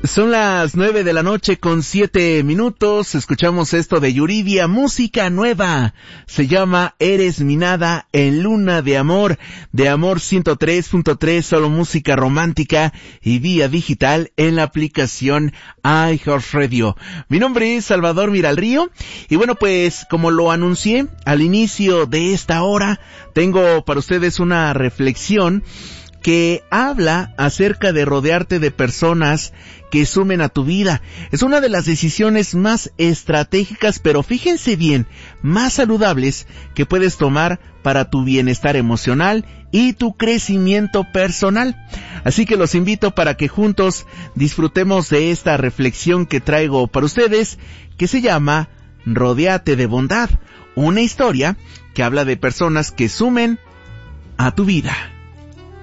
Son las 9:07 p.m. Escuchamos esto de Yuridia, música nueva. Se llama Eres mi nada en Luna de Amor 103.3, solo música romántica y vía digital en la aplicación iHeartRadio. Mi nombre es Salvador Miralrío y bueno, pues como lo anuncié al inicio de esta hora, tengo para ustedes una reflexión que habla acerca de rodearte de personas que sumen a tu vida. Es una de las decisiones más estratégicas, pero fíjense bien, más saludables que puedes tomar para tu bienestar emocional y tu crecimiento personal. Así que los invito para que juntos disfrutemos de esta reflexión que traigo para ustedes, que se llama Rodéate de bondad, una historia que habla de personas que sumen a tu vida.